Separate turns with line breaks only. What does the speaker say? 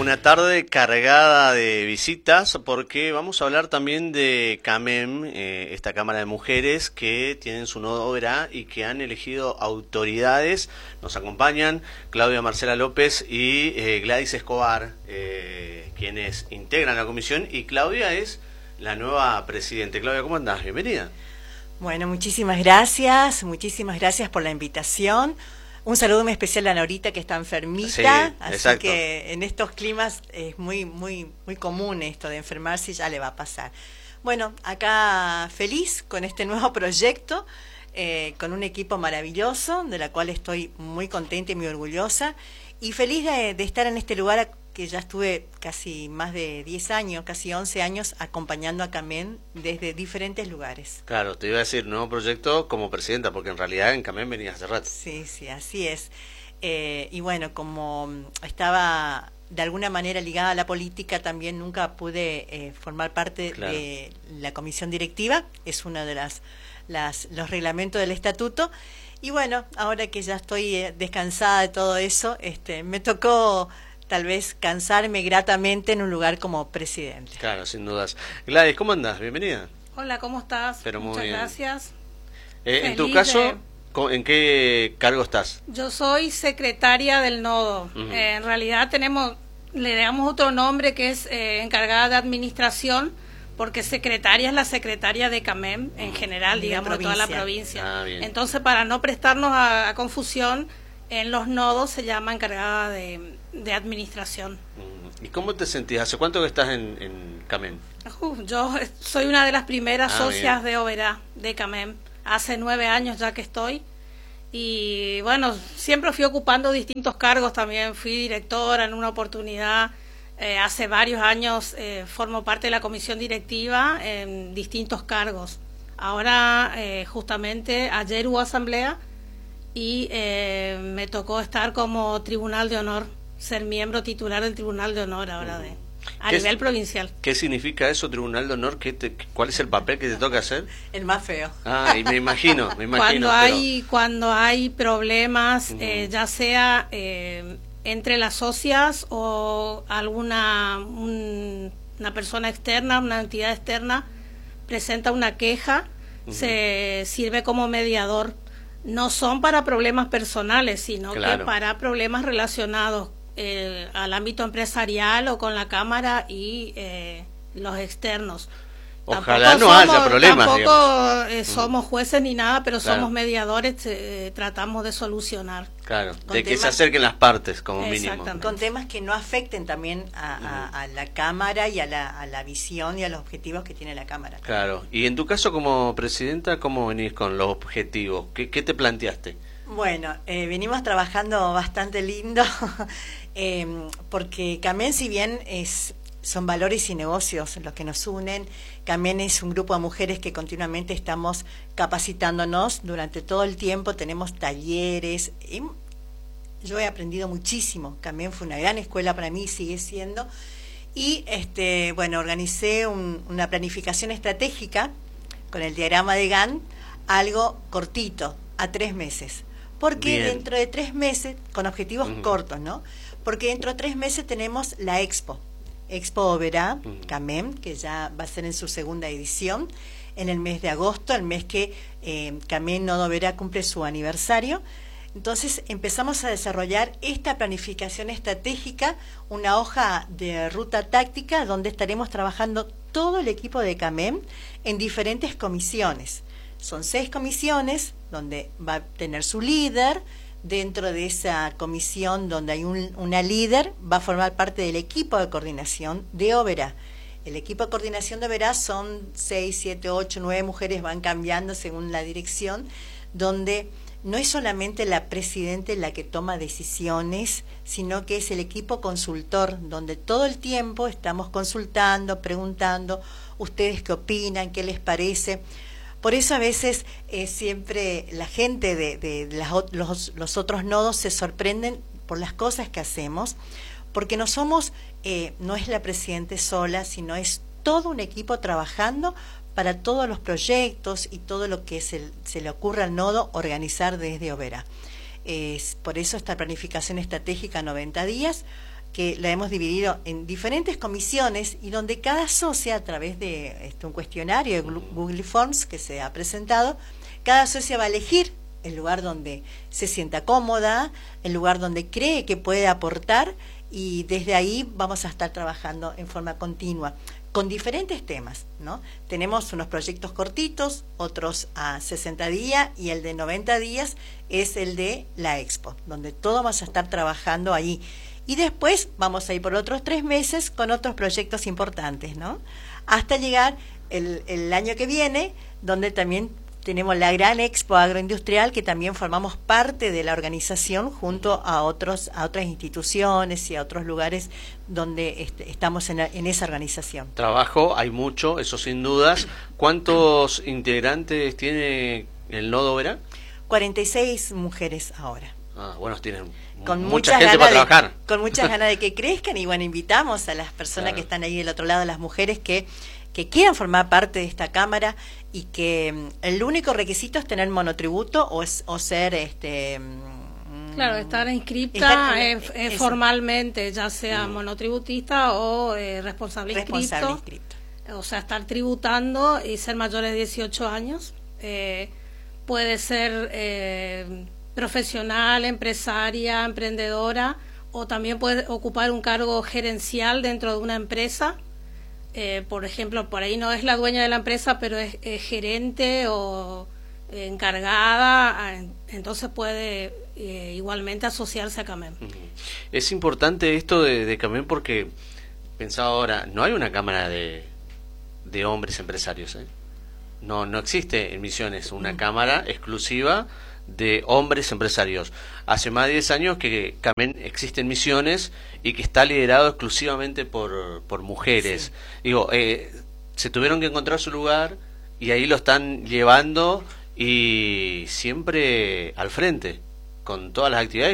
Una tarde cargada de visitas porque vamos a hablar también de CAMEM, esta Cámara de Mujeres que tienen su nodo Oberá y que han elegido autoridades. Nos acompañan Claudia Marcela López y Gladys Escobar, quienes integran la comisión, y Claudia es la nueva presidente. Claudia, ¿cómo andás? Bienvenida.
Bueno, muchísimas gracias por la invitación. Un saludo muy especial a Norita, que está enfermita,
Sí,
así
exacto.
que en estos climas es muy común esto de enfermarse y ya le va a pasar. Bueno, acá feliz con este nuevo proyecto, con un equipo maravilloso, de la cual estoy muy contenta y muy orgullosa, y feliz de estar en este lugar que ya estuve casi más de 10 años, casi 11 años, acompañando a CAMEM desde diferentes lugares.
Claro, te iba a decir, nuevo proyecto como presidenta, porque en realidad en CAMEM venías hace rato.
Sí, así es. Y bueno, como estaba de alguna manera ligada a la política, también nunca pude formar parte
Claro.
de la comisión directiva. Es uno de los reglamentos del estatuto. Y bueno, ahora que ya estoy descansada de todo eso, me tocó tal vez cansarme gratamente en un lugar como presidente.
Claro, sin dudas. Gladys, ¿cómo andás? Bienvenida.
Hola, ¿cómo estás?
Pero muy
Muchas
bien.
gracias.
En tu
Feliz
caso, ¿en qué cargo estás?
Yo soy secretaria del nodo.
Ujú.
En realidad le damos otro nombre que es encargada de administración, porque secretaria es la secretaria de CAMEM en general,
De la
digamos, de toda la
provincia.
provincia.
Ah, bien.
Entonces, para no prestarnos a confusión, en los nodos se llama encargada de administración.
¿Y cómo te sentís? ¿Hace cuánto que estás en CAMEM?
Yo soy una de las primeras
Ah,
socias
bien.
de Oberá, de CAMEM. Hace 9 años ya que estoy. Y bueno, siempre fui ocupando distintos cargos también. Fui directora en una oportunidad. Hace varios años formo parte de la comisión directiva en distintos cargos. Ahora, justamente, ayer hubo asamblea y me tocó estar como tribunal de honor, ser miembro titular del tribunal de honor ahora a nivel provincial.
¿Qué significa eso, Tribunal de Honor? ¿Cuál es el papel que te toca hacer?
El más feo.
Ah, y me imagino.
Cuando hay problemas, ya sea entre las socias o una persona externa, una entidad externa presenta una queja, se sirve como mediador. No son para problemas personales, sino
Claro.
que para problemas relacionados al ámbito empresarial o con la Cámara y los externos.
Ojalá no haya problemas,
Tampoco somos jueces ni nada, pero
Claro.
somos mediadores, tratamos de solucionar.
Claro,
Con
de que se
temas-
acerquen las partes, como mínimo.
Exactamente.
Con temas que no afecten también a la Cámara y a la visión y a los objetivos que tiene la Cámara.
Claro. Y en tu caso como presidenta, ¿cómo venís con los objetivos? ¿Qué te planteaste?
Bueno, venimos trabajando bastante lindo, porque CAMEM, si bien son valores y negocios los que nos unen, CAMEM es un grupo de mujeres que continuamente estamos capacitándonos durante todo el tiempo, tenemos talleres. Yo he aprendido muchísimo. CAMEM fue una gran escuela para mí, sigue siendo. Y bueno, organicé una planificación estratégica con el diagrama de Gantt, algo cortito, a 3 meses. Porque
Bien.
dentro de 3 meses, con objetivos cortos, ¿no? Porque dentro de 3 meses tenemos la Expo Oberá, CAMEM, que ya va a ser en su segunda edición, en el mes de agosto, el mes que CAMEM Nodo Oberá cumple su aniversario. Entonces empezamos a desarrollar esta planificación estratégica, una hoja de ruta táctica donde estaremos trabajando todo el equipo de CAMEM en diferentes comisiones. Son 6 comisiones donde va a tener su líder. Dentro de esa comisión donde hay una líder, va a formar parte del equipo de coordinación de Oberá. El equipo de coordinación de Oberá son 6, 7, 8, 9 mujeres, van cambiando según la dirección, donde no es solamente la presidenta la que toma decisiones, sino que es el equipo consultor, donde todo el tiempo estamos consultando, preguntando, ustedes qué opinan, qué les parece. Por eso a veces siempre la gente de los otros nodos se sorprenden por las cosas que hacemos, porque no es la presidenta sola, sino es todo un equipo trabajando para todos los proyectos y todo lo que se le ocurra al nodo organizar desde Oberá. Por eso esta planificación estratégica 90 días, que la hemos dividido en diferentes comisiones y donde cada socia, a través de un cuestionario de Google Forms que se ha presentado, cada socia va a elegir el lugar donde se sienta cómoda, el lugar donde cree que puede aportar, y desde ahí vamos a estar trabajando en forma continua con diferentes temas, ¿no? Tenemos unos proyectos cortitos, otros a 60 días, y el de 90 días es el de la Expo, donde todos vamos a estar trabajando ahí. Y después vamos a ir por otros 3 meses con otros proyectos importantes, ¿no? Hasta llegar el año que viene, donde también tenemos la gran Expo Agroindustrial, que también formamos parte de la organización junto a otras instituciones y a otros lugares donde estamos en esa organización.
Trabajo hay mucho, eso sin dudas. ¿Cuántos integrantes tiene el Nodo Oberá?
46 mujeres ahora.
Bueno, tienen
con
mucha gente para trabajar.
Con muchas ganas de que crezcan, y bueno, invitamos a las personas
Claro.
que están ahí del otro lado, a las mujeres que quieran formar parte de esta cámara, y que el único requisito es tener monotributo o ser
Claro, estar inscripta formalmente, ya sea monotributista o responsable inscripto. O sea, estar tributando y ser mayores de 18 años. Puede ser profesional, empresaria, emprendedora, o también puede ocupar un cargo gerencial dentro de una empresa. Por ejemplo, por ahí no es la dueña de la empresa, pero es gerente o encargada, entonces puede igualmente asociarse a CAMEM.
Es importante esto de CAMEM, porque pensaba ahora, no hay una cámara de hombres empresarios, ¿eh? No existe en Misiones una cámara exclusiva de hombres empresarios. Hace más de 10 años que CAMEM existe en Misiones y que está liderado exclusivamente por mujeres. Sí. Digo, se tuvieron que encontrar su lugar y ahí lo están llevando, y siempre al frente con todas las actividades.